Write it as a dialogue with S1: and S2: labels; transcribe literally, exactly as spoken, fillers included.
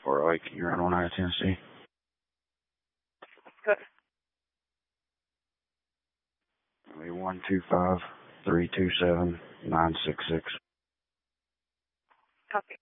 S1: four oh eight, can you run one out of Tennessee?
S2: Good.
S1: one two five, three two seven, nine six six.
S2: Copy.